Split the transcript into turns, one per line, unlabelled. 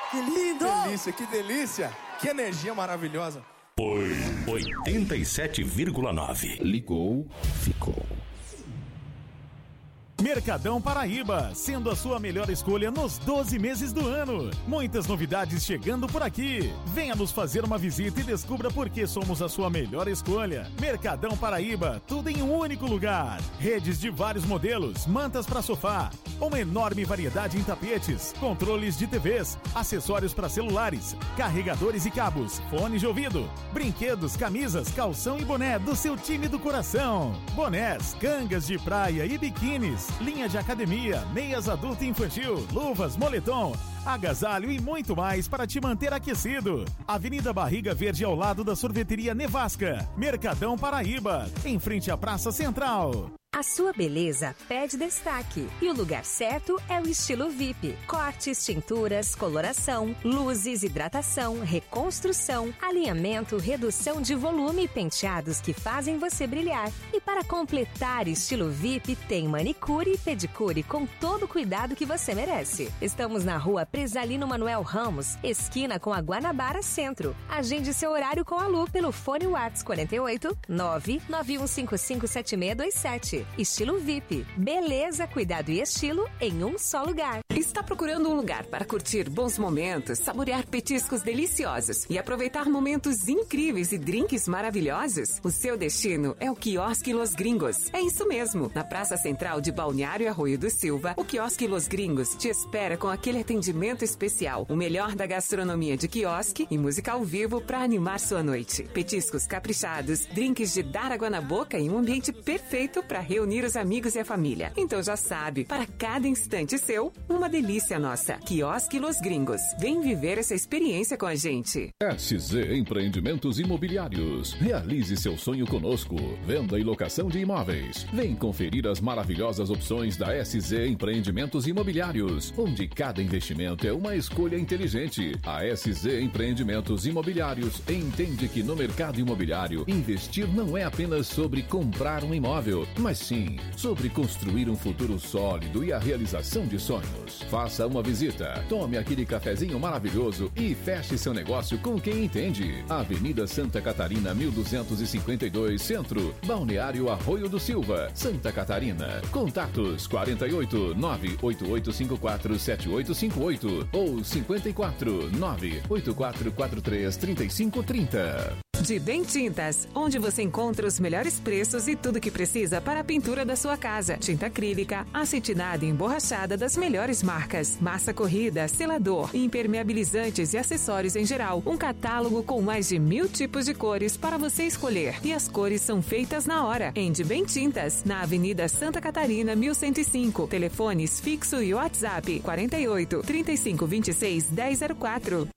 Que lindo!
Que delícia! Que energia maravilhosa!
87,9.
Ligou, ficou.
Mercadão Paraíba, sendo a sua melhor escolha nos 12 meses do ano. Muitas novidades chegando por aqui. Venha nos fazer uma visita e descubra por que somos a sua melhor escolha. Mercadão Paraíba, tudo em um único lugar. Redes de vários modelos, mantas para sofá, uma enorme variedade em tapetes, controles de TVs, acessórios para celulares, carregadores e cabos, fones de ouvido, brinquedos, camisas, calção e boné do seu time do coração. Bonés, cangas de praia e biquínis, linha de academia, meias adulto e infantil, luvas, moletom, agasalho e muito mais para te manter aquecido. Avenida Barriga Verde, ao lado da sorveteria Nevasca. Mercadão Paraíba, em frente à Praça Central.
A sua beleza pede destaque e o lugar certo é o Estilo VIP. Cortes, tinturas, coloração, luzes, hidratação, reconstrução, alinhamento, redução de volume e penteados que fazem você brilhar. E para completar Estilo VIP, tem manicure e pedicure com todo o cuidado que você merece. Estamos na rua Presalino Manuel Ramos, esquina com a Guanabara Centro. Agende seu horário com a Lu pelo fone WhatsApp 48 991557627. Estilo VIP. Beleza, cuidado e estilo em um só lugar.
Está procurando um lugar para curtir bons momentos, saborear petiscos deliciosos e aproveitar momentos incríveis e drinks maravilhosos? O seu destino é o Quiosque Los Gringos. É isso mesmo. Na Praça Central de Balneário Arroio do Silva, o Quiosque Los Gringos te espera com aquele atendimento especial, o melhor da gastronomia de quiosque e música ao vivo para animar sua noite. Petiscos caprichados, drinks de dar água na boca e um ambiente perfeito para reunir os amigos e a família. Então já sabe, para cada instante seu, uma delícia nossa. Quiosque Los Gringos. Vem viver essa experiência com a gente.
SZ Empreendimentos Imobiliários. Realize seu sonho conosco. Venda e locação de imóveis. Vem conferir as maravilhosas opções da SZ Empreendimentos Imobiliários, onde cada investimento é uma escolha inteligente. A SZ Empreendimentos Imobiliários entende que no mercado imobiliário, investir não é apenas sobre comprar um imóvel, mas sim sobre construir um futuro sólido e a realização de sonhos. Faça uma visita, tome aquele cafezinho maravilhoso e feche seu negócio com quem entende. Avenida Santa Catarina, 1252, Centro, Balneário Arroio do Silva, Santa Catarina. Contatos 48 98854 7858 ou 54 98443 3530.
De Bem Tintas, onde você encontra os melhores preços e tudo que precisa para a pintura da sua casa. Tinta acrílica, acetinada e emborrachada das melhores marcas. Massa corrida, selador, impermeabilizantes e acessórios em geral. Um catálogo com mais de 1000 tipos de cores para você escolher. E as cores são feitas na hora. Em De Bem Tintas, na Avenida Santa Catarina, 1105. Telefones fixo e WhatsApp 48 3526 1004.